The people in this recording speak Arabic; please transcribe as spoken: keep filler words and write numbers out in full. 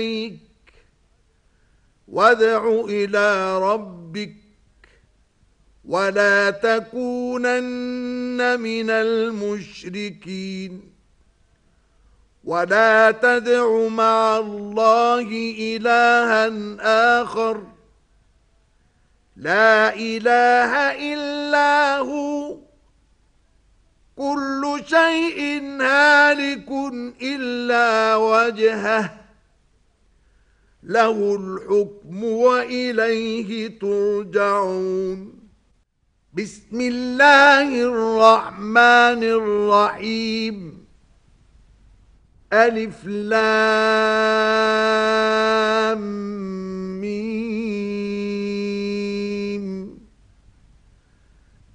وادع إلى ربك ولا تكونن من المشركين ولا تدع مع الله إلها آخر لا إله إلا هو كل شيء هالك إلا وجهه له الحكم وإليه ترجعون بسم الله الرحمن الرحيم ألف لام